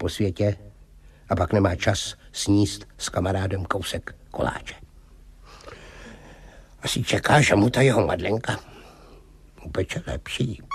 po světě a pak nemá čas sníst s kamarádem kousek koláče. Asi čeká, že mu ta jeho Madlenka upeče lepší.